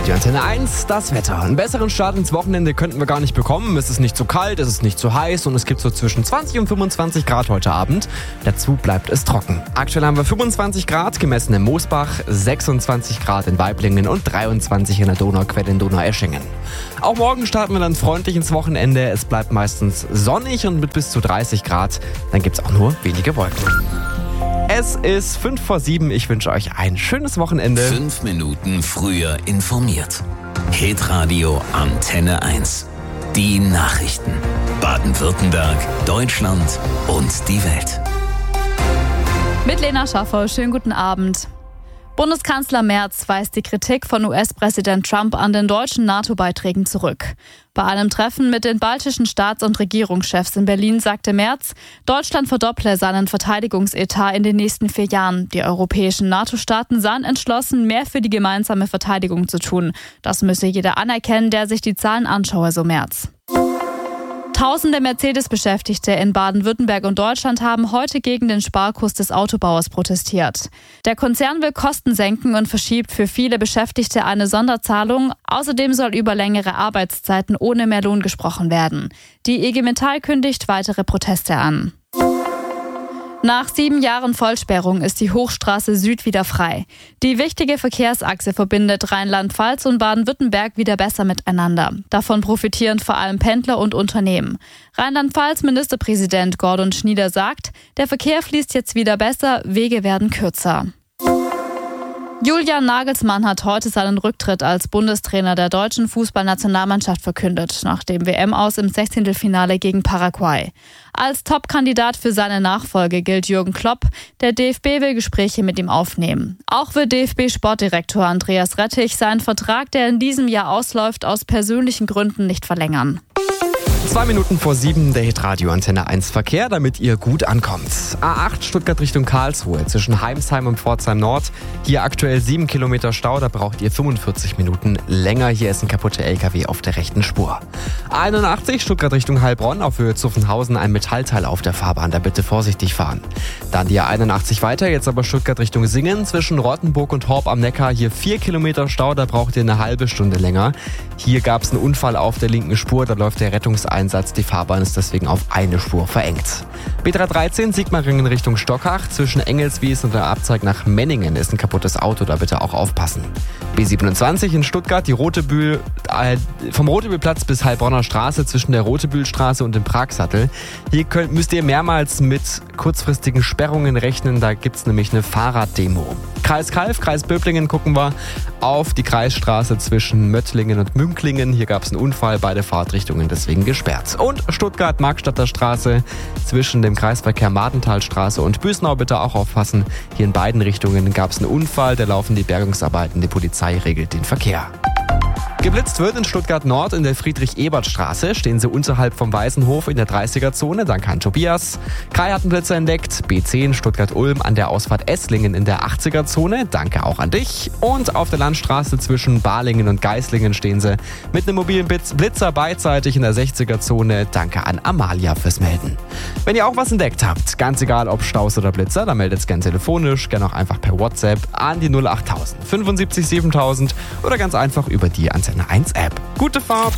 Hitradio Antenne 1, das Wetter. Einen besseren Start ins Wochenende könnten wir gar nicht bekommen. Es ist nicht zu kalt, es ist nicht zu heiß und es gibt so zwischen 20 und 25 Grad heute Abend. Dazu bleibt es trocken. Aktuell haben wir 25 Grad gemessen in Moosbach, 26 Grad in Waiblingen und 23 in der Donauquelle in Donaueschingen. Auch morgen starten wir dann freundlich ins Wochenende. Es bleibt meistens sonnig und mit bis zu 30 Grad. Dann gibt es auch nur wenige Wolken. Es ist 6:55. Ich wünsche euch ein schönes Wochenende. 5 Minuten früher informiert. Hitradio Antenne 1. Die Nachrichten. Baden-Württemberg, Deutschland und die Welt. Mit Lena Schaffer, schönen guten Abend. Bundeskanzler Merz weist die Kritik von US-Präsident Trump an den deutschen NATO-Beiträgen zurück. Bei einem Treffen mit den baltischen Staats- und Regierungschefs in Berlin sagte Merz, Deutschland verdopple seinen Verteidigungsetat in den nächsten 4 Jahren. Die europäischen NATO-Staaten seien entschlossen, mehr für die gemeinsame Verteidigung zu tun. Das müsse jeder anerkennen, der sich die Zahlen anschaue, so Merz. Tausende Mercedes-Beschäftigte in Baden-Württemberg und Deutschland haben heute gegen den Sparkurs des Autobauers protestiert. Der Konzern will Kosten senken und verschiebt für viele Beschäftigte eine Sonderzahlung. Außerdem soll über längere Arbeitszeiten ohne mehr Lohn gesprochen werden. Die IG Metall kündigt weitere Proteste an. Nach 7 Jahren Vollsperrung ist die Hochstraße Süd wieder frei. Die wichtige Verkehrsachse verbindet Rheinland-Pfalz und Baden-Württemberg wieder besser miteinander. Davon profitieren vor allem Pendler und Unternehmen. Rheinland-Pfalz Ministerpräsident Gordon Schnieder sagt, der Verkehr fließt jetzt wieder besser, Wege werden kürzer. Julian Nagelsmann hat heute seinen Rücktritt als Bundestrainer der deutschen Fußballnationalmannschaft verkündet, nach dem WM-Aus im 16. gegen Paraguay. Als Top-Kandidat für seine Nachfolge gilt Jürgen Klopp. Der DFB will Gespräche mit ihm aufnehmen. Auch will DFB-Sportdirektor Andreas Rettich seinen Vertrag, der in diesem Jahr ausläuft, aus persönlichen Gründen nicht verlängern. 7:02, der Hitradio Antenne 1 Verkehr, damit ihr gut ankommt. A8 Stuttgart Richtung Karlsruhe zwischen Heimsheim und Pforzheim Nord. Hier aktuell 7 Kilometer Stau, da braucht ihr 45 Minuten länger. Hier ist ein kaputter LKW auf der rechten Spur. A81 Stuttgart Richtung Heilbronn auf Höhe Zuffenhausen ein Metallteil auf der Fahrbahn, da bitte vorsichtig fahren. Dann die A81 weiter, jetzt aber Stuttgart Richtung Singen zwischen Rottenburg und Horb am Neckar. Hier 4 Kilometer Stau, da braucht ihr eine halbe Stunde länger. Hier gab es einen Unfall auf der linken Spur, da läuft der Rettungseinsatz. Die Fahrbahn ist deswegen auf eine Spur verengt. B313 Sigmaringen Richtung Stockach zwischen Engelswies und der Abzweig nach Menningen ist ein kaputtes Auto, da bitte auch aufpassen. B27 in Stuttgart, die vom Rotebühlplatz bis Heilbronner Straße zwischen der Rotebühlstraße und dem Pragsattel. Hier müsst ihr mehrmals mit kurzfristigen Sperrungen rechnen, da gibt es nämlich eine Fahrraddemo. Kreis Calw, Kreis Böblingen gucken wir auf die Kreisstraße zwischen Möttlingen und Mümklingen. Hier gab es einen Unfall, beide Fahrtrichtungen deswegen gesperrt. Und Stuttgart-Markstadter Straße zwischen dem Kreisverkehr Martenthalstraße und Büsnau bitte auch aufpassen. Hier in beiden Richtungen gab es einen Unfall, da laufen die Bergungsarbeiten, die Polizei regelt den Verkehr. Geblitzt wird in Stuttgart Nord in der Friedrich-Ebert-Straße. Stehen sie unterhalb vom Weißenhof in der 30er-Zone. Danke an Tobias. Kai hat einen Blitzer entdeckt. B10 Stuttgart-Ulm an der Ausfahrt Esslingen in der 80er-Zone. Danke auch an dich. Und auf der Landstraße zwischen Balingen und Geislingen stehen sie mit einem mobilen Blitzer beidseitig in der 60er-Zone. Danke an Amalia fürs Melden. Wenn ihr auch was entdeckt habt, ganz egal ob Staus oder Blitzer, dann meldet es gerne telefonisch, gerne auch einfach per WhatsApp an die 08000 75 7000 oder ganz einfach über die Antenne 1 App. Gute Fahrt!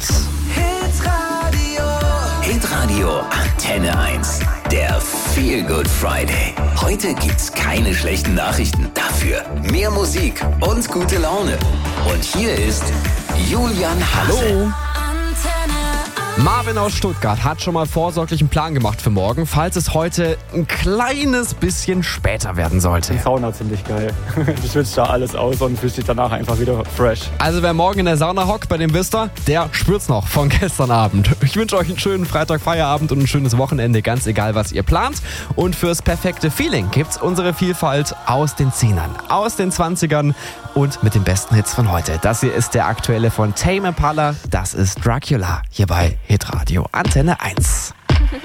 Hitradio Antenne 1. Der Feel Good Friday. Heute gibt's keine schlechten Nachrichten. Dafür mehr Musik und gute Laune. Und hier ist Julian Hase. Hallo! Marvin aus Stuttgart hat schon mal vorsorglich einen Plan gemacht für morgen, falls es heute ein kleines bisschen später werden sollte. Die Sauna ziemlich geil. Du schwitzt da alles aus und fühlst dich danach einfach wieder fresh. Also wer morgen in der Sauna hockt bei dem Vista, der spürt's noch von gestern Abend. Ich wünsche euch einen schönen Freitag-Feierabend und ein schönes Wochenende, ganz egal was ihr plant. Und fürs perfekte Feeling gibt's unsere Vielfalt aus den 10ern, aus den 20ern und mit den besten Hits von heute. Das hier ist der aktuelle von Tame Impala, das ist Dracula, hier bei Hitradio Antenne 1.